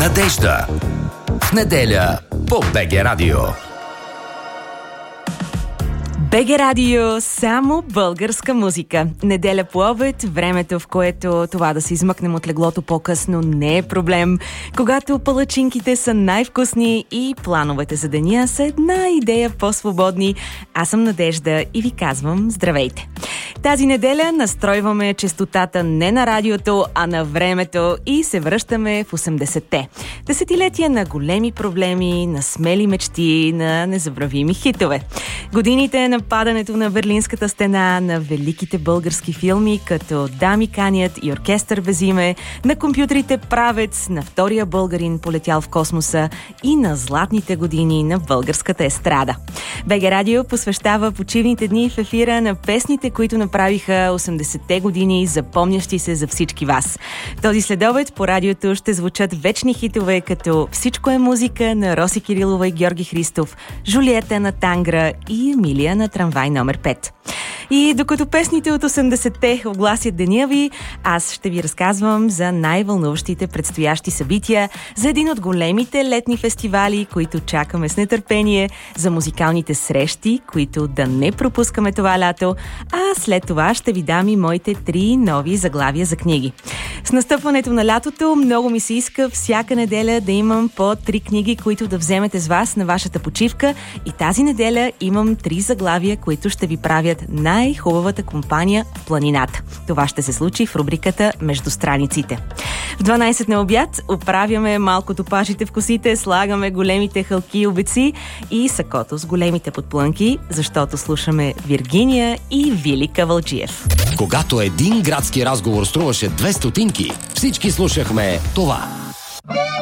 Надежда. В неделя по БГ Радио. БГ Радио, само българска музика. Неделя по обед, времето, в което това да се измъкнем от леглото по-късно не е проблем. Когато палачинките са най-вкусни и плановете за деня са една идея по-свободни. Аз съм Надежда и ви казвам здравейте. Тази неделя настройваме честотата не на радиото, а на времето и се връщаме в 80-те. Десетилетия на големи проблеми, на смели мечти, на незабравими хитове. Годините на падането на Берлинската стена, на великите български филми, като Дами канят и Оркестър без име, на компютрите Правец, на втория българин полетял в космоса и на златните години на българската естрада. БГ Радио посвещава почивните дни в ефира на песните, които направиха 80-те години запомнящи се за всички вас. Този следобед по радиото ще звучат вечни хитове, като Всичко е музика на Роси Кирилова и Георги Христов, Жулиета на Тангра и Емилия на Трамвай номер 5. И докато песните от 80-те огласят деня ви, аз ще ви разказвам за най-вълнуващите предстоящи събития, за един от големите летни фестивали, които чакаме с нетърпение, за музикалните срещи, които да не пропускаме това лято, а след това ще ви дам и моите 3 нови заглавия за книги. С настъпването на лятото много ми се иска всяка неделя да имам по 3 книги, които да вземете с вас на вашата почивка, и тази неделя имам 3 заглавия, които ще ви правят най-хубавата компания в планината. Това ще се случи в рубриката Между страниците. В 12 на обяд оправяме малко топажите в косите, слагаме големите хълки и обеци и сакото с големите подплънки, защото слушаме Виргиния и Вили Кавалджиев. Когато един градски разговор струваше 2 стотинки, всички слушахме това.